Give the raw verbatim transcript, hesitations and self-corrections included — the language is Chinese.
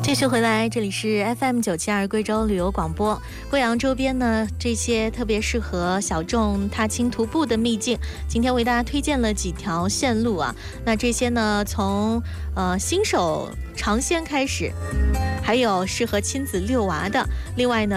继续回来，这里是 F M 九七二贵州旅游广播。贵阳周边呢，这些特别适合小众踏青徒步的秘境，今天为大家推荐了几条线路啊。那这些呢，从呃新手尝鲜开始，还有适合亲子遛娃的。另外呢，